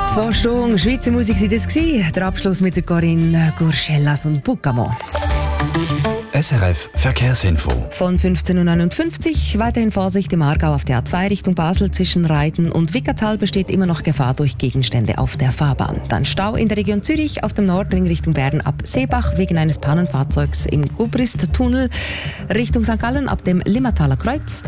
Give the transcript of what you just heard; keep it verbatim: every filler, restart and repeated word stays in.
Zwei Stunden Schweizer Musik war das gewesen. Der Abschluss mit der Corinne Gurschellas und Bucamo. S R F Verkehrsinfo. Von fünfzehn Uhr neunundfünfzig. Weiterhin Vorsicht im Aargau auf der A zwei Richtung Basel zwischen Reiten und Wickertal besteht immer noch Gefahr durch Gegenstände auf der Fahrbahn. Dann Stau in der Region Zürich auf dem Nordring Richtung Bern ab Seebach wegen eines Pannenfahrzeugs im Gubrist-Tunnel. Richtung Sankt Gallen ab dem Limmertaler Kreuz.